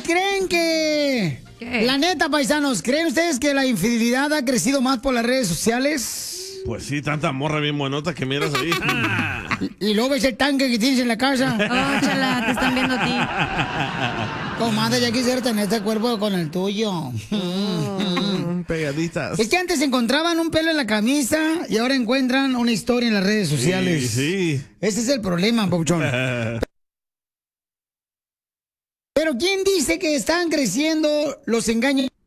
creen que... ¿Qué? La neta, paisanos, ¿creen ustedes que la infidelidad ha crecido más por las redes sociales? Pues sí, tanta morra bien buenota que miras ahí. Y luego ves el tanque que tienes en la casa. Oh, chala, te están viendo a ti. Comadre, ya quisiera tener este cuerpo con el tuyo. Pegaditas. Es que antes encontraban un pelo en la camisa y ahora encuentran una historia en las redes sociales. Sí. Ese es el problema, Pauchón. Pero ¿quién dice que están creciendo los engaños?